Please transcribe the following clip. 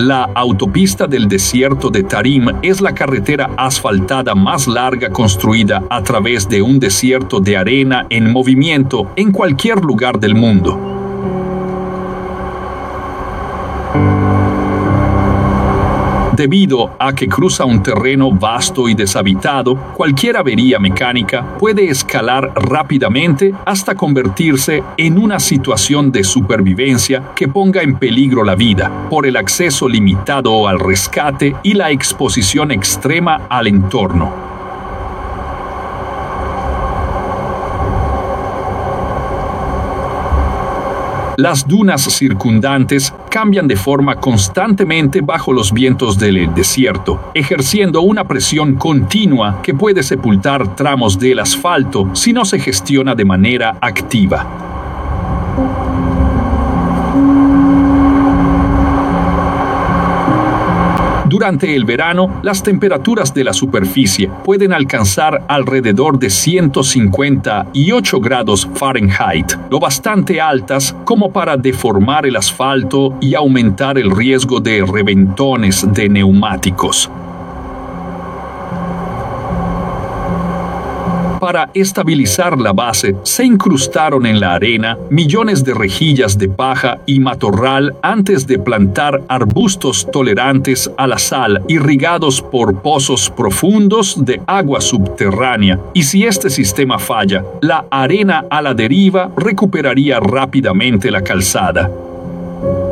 La autopista del desierto de Tarim es la carretera asfaltada más larga construida a través de un desierto de arena en movimiento en cualquier lugar del mundo. Debido a que cruza un terreno vasto y deshabitado, cualquier avería mecánica puede escalar rápidamente hasta convertirse en una situación de supervivencia que ponga en peligro la vida, por el acceso limitado al rescate y la exposición extrema al entorno. Las dunas circundantes cambian de forma constantemente bajo los vientos del desierto, ejerciendo una presión continua que puede sepultar tramos del asfalto si no se gestiona de manera activa. Durante el verano, las temperaturas de la superficie pueden alcanzar alrededor de 158 grados Fahrenheit, lo bastante altas como para deformar el asfalto y aumentar el riesgo de reventones de neumáticos. Para estabilizar la base, se incrustaron en la arena millones de rejillas de paja y matorral antes de plantar arbustos tolerantes a la sal, irrigados por pozos profundos de agua subterránea. Y si este sistema falla, la arena a la deriva recuperaría rápidamente la calzada.